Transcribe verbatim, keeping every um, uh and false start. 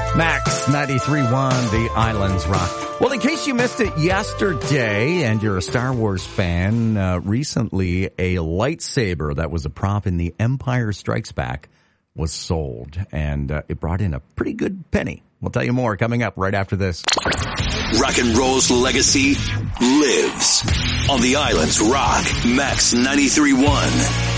Max ninety-three point one, The Islands Rock. Well, in case you missed it yesterday and you're a Star Wars fan, uh, recently a lightsaber that was a prop in The Empire Strikes Back was sold, and uh, it brought in a pretty good penny. We'll tell you more coming up right after this. Rock and roll's legacy lives on The Islands Rock. Max ninety-three point one.